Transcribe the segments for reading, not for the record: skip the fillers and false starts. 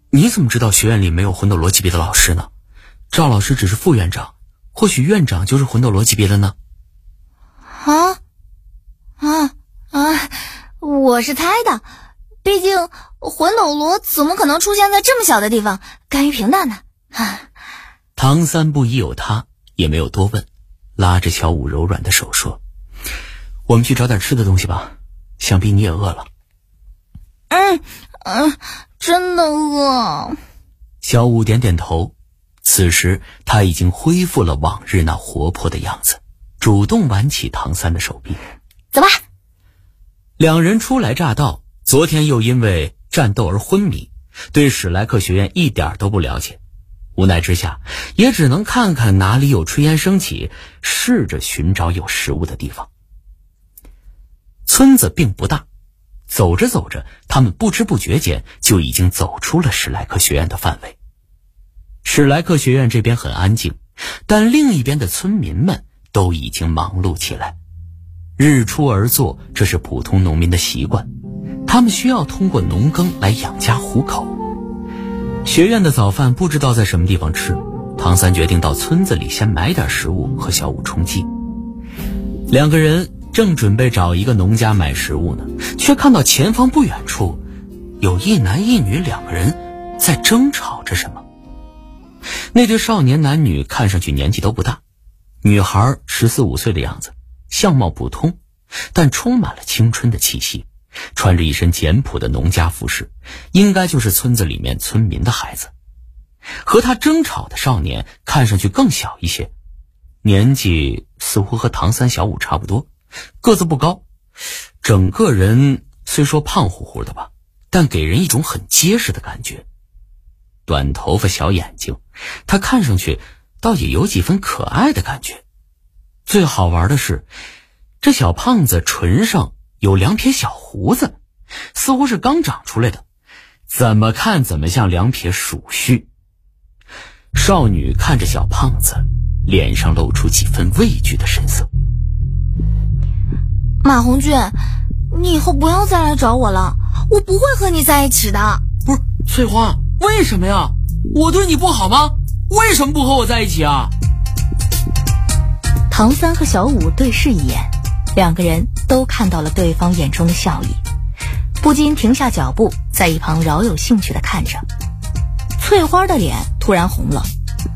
你怎么知道学院里没有魂斗罗级别的老师呢？赵老师只是副院长，或许院长就是魂斗罗级别的呢？ 我是猜的，毕竟魂斗罗怎么可能出现在这么小的地方，甘于平淡呢？ 唐三不疑有他，也没有多问，拉着小五柔软的手说：“我们去找点吃的东西吧，想必你也饿了。” 真的饿。 小五点点头，此时他已经恢复了往日那活泼的样子，主动挽起唐三的手臂。 走吧。 两人初来乍到，昨天又因为战斗而昏迷，对史莱克学院一点都不了解，无奈之下也只能看看哪里有炊烟升起，试着寻找有食物的地方。村子并不大，走着走着，他们不知不觉间就已经走出了史莱克学院的范围。史莱克学院这边很安静，但另一边的村民们都已经忙碌起来。日出而作，这是普通农民的习惯，他们需要通过农耕来养家糊口。学院的早饭不知道在什么地方吃，唐三决定到村子里先买点食物和小五充饥。两个人正准备找一个农家买食物呢，却看到前方不远处有一男一女两个人在争吵着什么。那对少年男女看上去年纪都不大，女孩14、15岁的样子，相貌普通，但充满了青春的气息，穿着一身简朴的农家服饰，应该就是村子里面村民的孩子。和他争吵的少年看上去更小一些，年纪似乎和唐三、小五差不多，个子不高，整个人虽说胖乎乎的吧，但给人一种很结实的感觉。短头发小眼睛，他看上去倒也有几分可爱的感觉。最好玩的是，这小胖子唇上有2撇小胡子，似乎是刚长出来的，怎么看怎么像2撇鼠须。少女看着小胖子，脸上露出几分畏惧的神色。 马红俊，你以后不要再来找我了，我不会和你在一起的。 不是，翠花，为什么呀？我对你不好吗？为什么不和我在一起啊？ 唐三和小五对视一眼，两个人都看到了对方眼中的笑意，不禁停下脚步，在一旁饶有兴趣地看着。翠花的脸突然红了。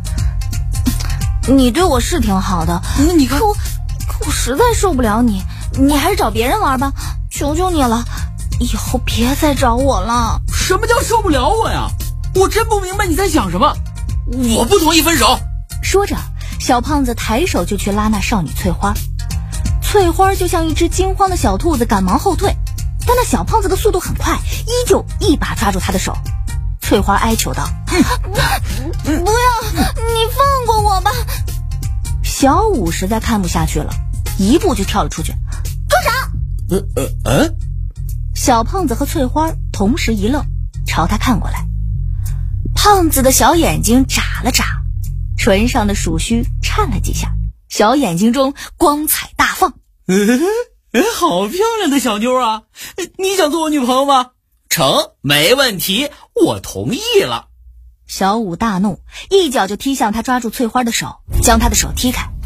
你对我是挺好的， 你看， 可我实在受不了你，你还是找别人玩吧，求求你了，以后别再找我了。 什么叫受不了我呀？我真不明白你在想什么。我不同意分手。 说着，小胖子抬手就去拉那少女翠花。翠花就像一只惊慌的小兔子，赶忙后退，但那小胖子的速度很快，依旧一把抓住她的手。翠花哀求道： 不要，你放过我吧。 小五实在看不下去了，一步就跳了出去。 住手！ 小胖子和翠花同时一愣，朝他看过来。胖子的小眼睛眨了眨，唇上的鼠须颤了几下，小眼睛中光彩大放。 好漂亮的小妞啊！你想做我女朋友吗？成，没问题，我同意了。 小五大怒，一脚就踢向他抓住翠花的手，将他的手踢开。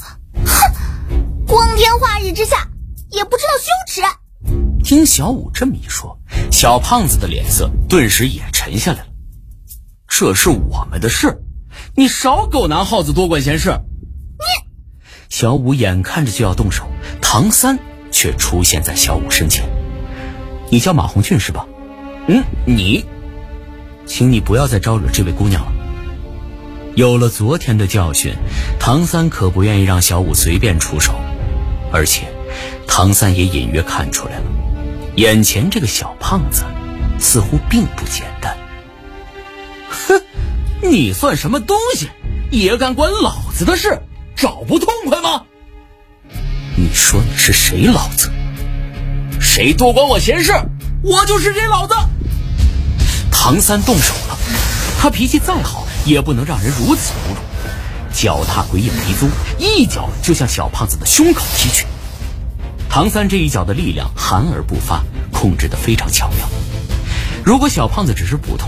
光天化日之下也不知道羞耻。 听小五这么一说，小胖子的脸色顿时也沉下来了。这是我们的事，你少狗拿耗子多管闲事。小五眼看着就要动手，唐三却出现在小五身前。你叫马红俊是吧？你，请你不要再招惹这位姑娘了。有了昨天的教训，唐三可不愿意让小五随便出手，而且唐三也隐约看出来了，眼前这个小胖子似乎并不简单。哼，你算什么东西，也敢管老子的事，找不痛快吗？你说你是谁老子？谁多管我闲事，我就是谁老子。唐三动手了，他脾气再好也不能让人如此侮辱。脚踏鬼影鼻宗，一脚就向小胖子的胸口踢去。唐三这一脚的力量含而不发，控制得非常巧妙。如果小胖子只是普通